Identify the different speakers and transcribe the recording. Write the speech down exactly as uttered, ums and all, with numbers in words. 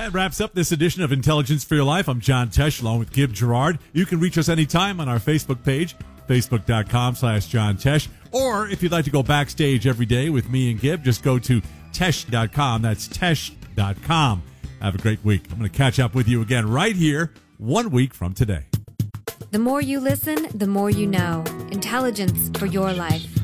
Speaker 1: That wraps up this edition of Intelligence for Your Life. I'm John Tesh, along with Gib Gerard. You can reach us anytime on our Facebook page, facebook.com slash John Tesh. Or if you'd like to go backstage every day with me and Gib, just go to tesh dot com. That's tesh dot com. Have a great week. I'm going to catch up with you again right here one week from today.
Speaker 2: The more you listen, the more you know. Intelligence for Your Life.